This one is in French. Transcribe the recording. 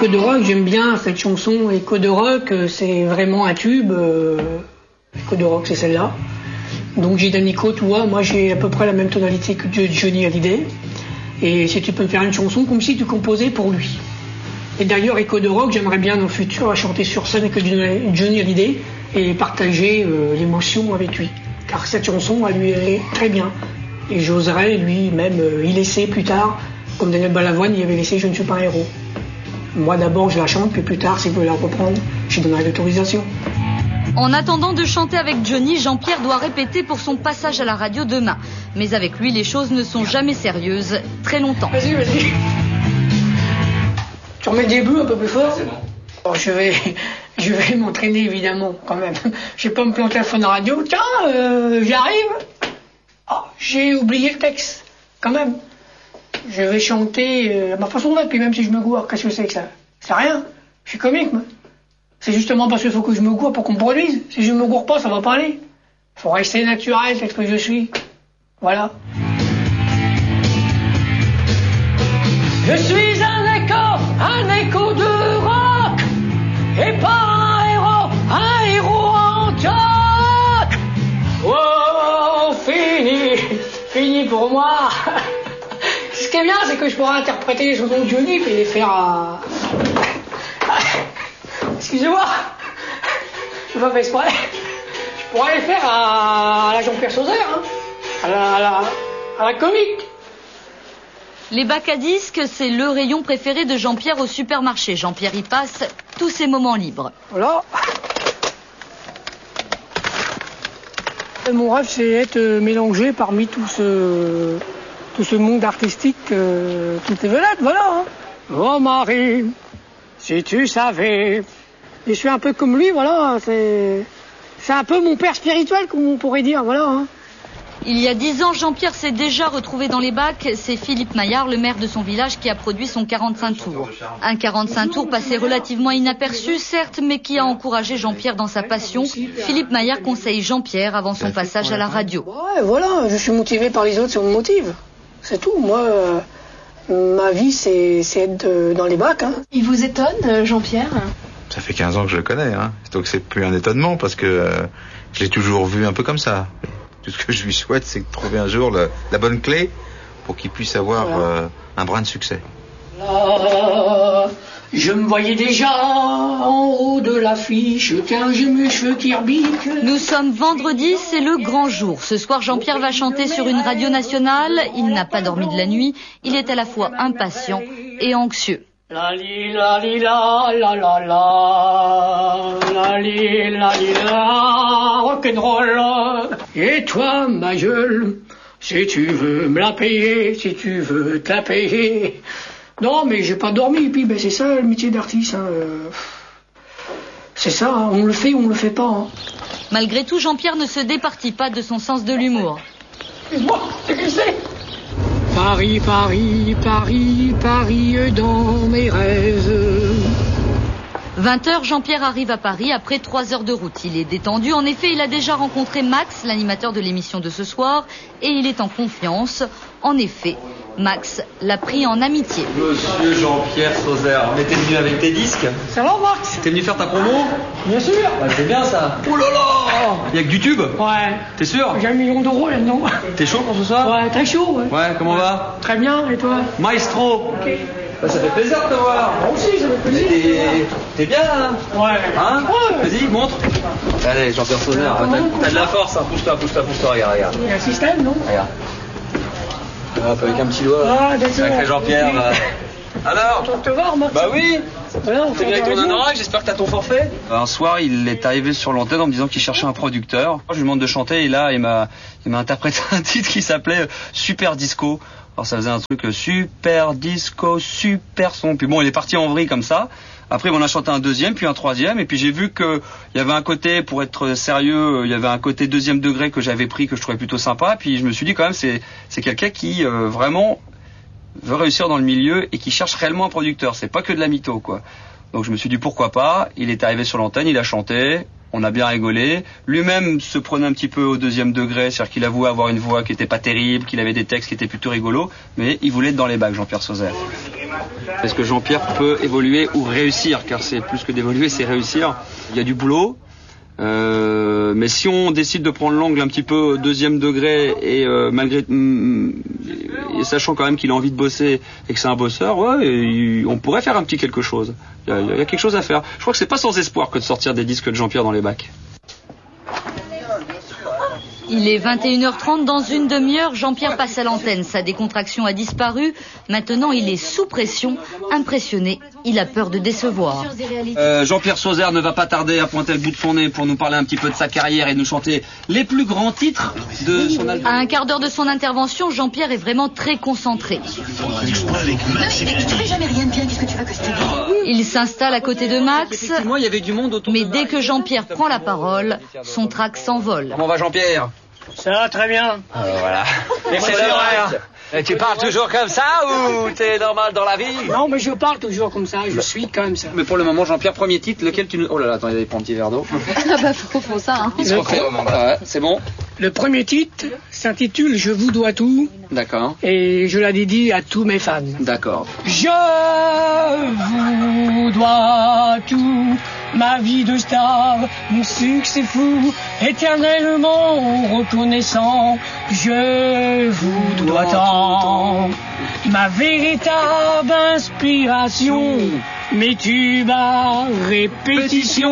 Écho de rock, j'aime bien cette chanson. Écho de rock, c'est vraiment un tube. Écho de rock, c'est celle-là. Donc j'ai donné Nico, tu vois, moi j'ai à peu près la même tonalité que Johnny Hallyday. Et si tu peux me faire une chanson comme si tu composais pour lui. Et d'ailleurs, Écho de rock, j'aimerais bien dans le futur à chanter sur scène avec Johnny Hallyday et partager l'émotion avec lui. Car cette chanson, elle lui est très bien. Et j'oserais lui-même y laisser plus tard, comme Daniel Balavoine y avait laissé Je ne suis pas un héros. Moi d'abord je la chante, puis plus tard, s'il veut la reprendre, je donnerai l'autorisation. En attendant de chanter avec Johnny, Jean-Pierre doit répéter pour son passage à la radio demain. Mais avec lui, les choses ne sont jamais sérieuses, très longtemps. Vas-y. Tu remets le début un peu plus fort. Bon, je vais m'entraîner évidemment quand même. Je vais pas me planter à fond de radio. Tiens, j'arrive. Oh, j'ai oublié le texte, quand même. Je vais chanter à ma façon là, puis même si je me gourre, qu'est-ce que c'est que ça? C'est rien. Je suis comique, moi. C'est justement parce qu'il faut que je me gourre pour qu'on me produise. Si je me gourre pas, ça va pas aller. Faut rester naturel, tel que je suis. Voilà. Je suis un écho de rock, et pas un héros en toc. Oh, fini pour moi. Ce qui est bien, c'est que je pourrais interpréter les chansons de Johnny et les faire à... Excusez-moi, je ne fais pas exprès. Je pourrais les faire à la Jean-Pierre Sauzère, hein, à la comique. Les bacs à disques, c'est le rayon préféré de Jean-Pierre au supermarché. Jean-Pierre y passe tous ses moments libres. Voilà. Mon rêve, c'est être mélangé parmi tout ce monde artistique, toutes les vedettes, voilà. Hein. Oh Marie, si tu savais. Et je suis un peu comme lui, voilà. C'est un peu mon père spirituel, comme on pourrait dire, voilà. Hein. Il y a 10 ans, Jean-Pierre s'est déjà retrouvé dans les bacs. C'est Philippe Maillard, le maire de son village, qui a produit son 45 tours. Un 45 tours passé relativement inaperçu, certes, mais qui a encouragé Jean-Pierre dans sa passion. Philippe Maillard conseille Jean-Pierre avant son passage à la radio. Ouais, voilà, je suis motivé par les autres, ça me motive. C'est tout, moi, ma vie, c'est être dans les bacs. Hein. Il vous étonne, Jean-Pierre ? Ça fait 15 ans que je le connais, hein. Donc c'est plus un étonnement, parce que je l'ai toujours vu un peu comme ça. Tout ce que je lui souhaite, c'est de trouver un jour la bonne clé pour qu'il puisse avoir un brin de succès. Là, je me voyais déjà en haut de l'affiche, tiens, j'ai mes cheveux qui rebiquent. Nous sommes vendredi, c'est le grand jour. Ce soir, Jean-Pierre va chanter sur une radio nationale. Il n'a pas dormi de la nuit. Il est à la fois impatient et anxieux. La li la li la la la la la li la li la rock'n'roll. Et toi ma gueule, si tu veux me la payer, si tu veux te la payer. Non mais j'ai pas dormi, puis ben c'est ça le métier d'artiste. Hein. C'est ça, hein. On le fait ou on le fait pas. Hein. Malgré tout, Jean-Pierre ne se départit pas de son sens de l'humour. Excuse-moi, c'est qui c'est ? Paris, Paris, Paris, Paris dans mes rêves. 20h, Jean-Pierre arrive à Paris après 3 heures de route. Il est détendu. En effet, il a déjà rencontré Max, l'animateur de l'émission de ce soir, et il est en confiance. En effet, Max l'a pris en amitié. Monsieur Jean-Pierre Sauzère, mais t'es venu avec tes disques ? Ça va, Max ? T'es venu faire ta promo ? Bien sûr. Ouais, c'est bien ça. Oh là là ! Y'a que du tube ? Ouais. T'es sûr ? J'ai 1 million d'euros là-dedans. T'es chaud pour ce soir ? Ouais, très chaud. Ouais, ouais, comment va ? Très bien, et toi ? Maestro. Ok. Bah, ça fait plaisir de te voir. Moi aussi, ça fait plaisir. T'es bien là ? Ouais. Hein ? Ouais. Vas-y, montre. Allez, Jean-Pierre Sauzère, t'as de la force, hein. Pousse-toi, regarde. Il y a un système, non ? Regarde. Hop, avec un petit doigt. Ah, d'accord. Sacré Jean-Pierre, là. Alors ? Content de te voir, Max. Bah oui. Voilà, T'es venu avec ton anorak, j'espère que t'as ton forfait. Un soir, il est arrivé sur l'antenne en me disant qu'il cherchait un producteur. Je lui demande de chanter et là, il m'a interprété un titre qui s'appelait Super Disco. Alors ça faisait un truc super disco, super son. Puis bon, il est parti en vrille comme ça. Après, on a chanté un deuxième, puis un troisième. Et puis j'ai vu qu'il y avait un côté, pour être sérieux, il y avait un côté 2e degré que j'avais pris, que je trouvais plutôt sympa. Puis je me suis dit quand même, c'est quelqu'un qui vraiment veut réussir dans le milieu et qui cherche réellement un producteur. C'est pas que de la mytho, quoi. Donc je me suis dit pourquoi pas. Il est arrivé sur l'antenne, il a chanté. On a bien rigolé. Lui-même se prenait un petit peu au deuxième degré, c'est-à-dire qu'il avouait avoir une voix qui était pas terrible, qu'il avait des textes qui étaient plutôt rigolos, mais il voulait être dans les bacs, Jean-Pierre Sauzet. Est-ce que Jean-Pierre peut évoluer ou réussir, car c'est plus que d'évoluer, c'est réussir. Il y a du boulot, mais si on décide de prendre l'angle un petit peu au deuxième degré et et sachant quand même qu'il a envie de bosser et que c'est un bosseur, on pourrait faire un petit quelque chose. Il y a quelque chose à faire. Je crois que c'est pas sans espoir que de sortir des disques de Jean-Pierre dans les bacs. Il est 21h30, dans une demi-heure, Jean-Pierre passe à l'antenne. Sa décontraction a disparu. Maintenant, il est sous pression, impressionné. Il a peur de décevoir. Jean-Pierre Sauzet ne va pas tarder à pointer le bout de son nez pour nous parler un petit peu de sa carrière et nous chanter les plus grands titres de son album. À un quart d'heure de son intervention, Jean-Pierre est vraiment très concentré. Il s'installe à côté de Max, Effectivement, il y avait du monde autour mais de dès Max. que Jean-Pierre prend la parole, son trac s'envole. Comment va Jean-Pierre? Ça va très bien. Voilà. Et c'est vrai. Et tu parles toujours comme ça ou t'es normal dans la vie? Non, mais je parle toujours comme ça, je suis comme ça. Mais pour le moment, Jean-Pierre, premier titre, lequel tu nous... Oh là là, attends, il prend un petit verre d'eau. Ah bah faut ça, hein. Il se refait. Ouais, c'est bon. Le premier titre s'intitule Je vous dois tout D'accord. et je la dédie à tous mes fans. D'accord. Je vous dois tout, ma vie de star, mon succès fou, éternellement reconnaissant. Je vous dois tant, ma véritable inspiration, mes tubes à répétition.